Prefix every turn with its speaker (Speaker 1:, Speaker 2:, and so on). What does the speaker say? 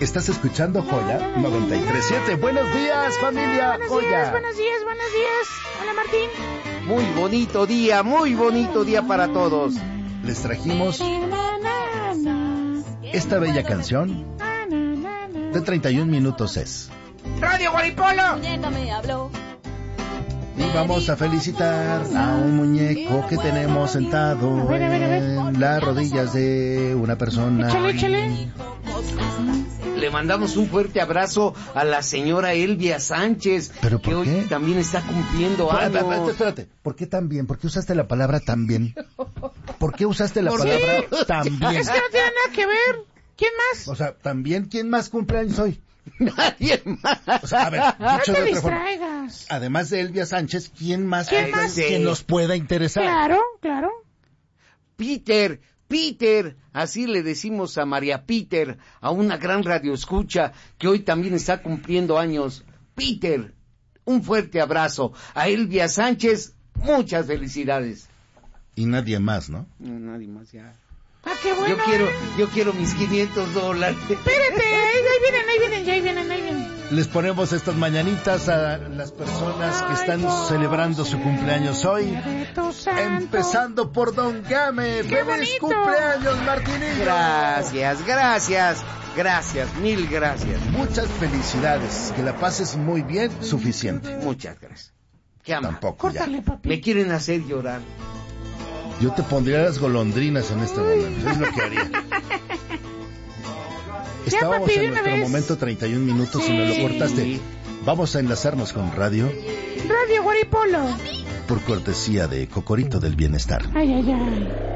Speaker 1: Estás escuchando Joya 93.7. Buenos días, familia Joya.
Speaker 2: Buenos días. Hola, Martín.
Speaker 3: Muy bonito día para todos.
Speaker 1: Les trajimos esta bella canción de 31 minutos es.
Speaker 3: ¡Radio Guaripolo!
Speaker 1: Y vamos a felicitar a un muñeco que tenemos sentado en las rodillas de una persona.
Speaker 2: Échale.
Speaker 3: Le mandamos un fuerte abrazo a la señora Elvia Sánchez,
Speaker 1: ¿Pero
Speaker 3: que
Speaker 1: por qué?
Speaker 3: hoy también está cumpliendo años.
Speaker 1: Espérate. ¿Por qué también? ¿Por qué usaste la palabra también? ¿Por qué usaste la palabra también?
Speaker 2: Es que no tiene nada que ver. ¿Quién más?
Speaker 1: O sea, también, ¿quién más cumpleaños hoy?
Speaker 3: Nadie más.
Speaker 1: O sea, a ver,
Speaker 2: No
Speaker 1: dicho
Speaker 2: te
Speaker 1: de otra forma,
Speaker 2: distraigas.
Speaker 1: además de Elvia Sánchez, ¿quién más
Speaker 3: Sí.
Speaker 1: que nos pueda interesar?
Speaker 2: Claro.
Speaker 3: Peter, así le decimos a María Peter, a una gran radioescucha que hoy también está cumpliendo años. Peter, un fuerte abrazo. A Elvia Sánchez, muchas felicidades.
Speaker 1: Y nadie más, ¿no?
Speaker 3: No, nadie más ya.
Speaker 2: Ah, qué bueno.
Speaker 3: Yo quiero mis $500.
Speaker 2: Espérate, ahí vienen.
Speaker 1: Les ponemos estas mañanitas a las personas que están celebrando su cumpleaños hoy.
Speaker 2: De tu santo.
Speaker 1: Empezando por Don Game.
Speaker 2: ¡Qué
Speaker 1: ¡Feliz
Speaker 2: bonito!
Speaker 1: cumpleaños, Martinillo!
Speaker 3: Gracias, mil gracias.
Speaker 1: Muchas felicidades. Que la pases muy bien, suficiente.
Speaker 3: Muchas gracias. ¿Qué ama?
Speaker 1: Tampoco ya.
Speaker 2: Córtale, papi.
Speaker 3: Me quieren hacer llorar.
Speaker 1: Yo te pondría las golondrinas en este momento. Es lo que haría. Estábamos
Speaker 2: papi, de
Speaker 1: en
Speaker 2: una
Speaker 1: nuestro
Speaker 2: vez.
Speaker 1: momento 31 minutos y me lo
Speaker 2: Sí.
Speaker 1: cortaste. Vamos a enlazarnos con Radio
Speaker 2: Radio Guaripolo.
Speaker 1: por cortesía de Cocorito del Bienestar.
Speaker 2: Ay.